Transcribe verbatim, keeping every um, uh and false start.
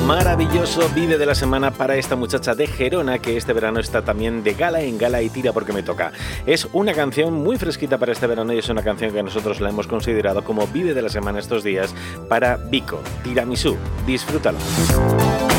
Maravilloso Vive de la Semana para esta muchacha de Gerona que este verano está también de gala en gala y tira porque me toca. Es una canción muy fresquita para este verano y es una canción que nosotros la hemos considerado como Vive de la Semana estos días para Vico, Tiramisú. Disfrútalo.